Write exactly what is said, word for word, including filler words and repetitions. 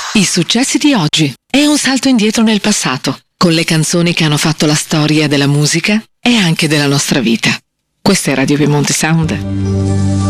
I successi di oggi è un salto indietro nel passato, con le canzoni che hanno fatto la storia della musica e anche della nostra vita. Questa è Radio Piemonte Sound.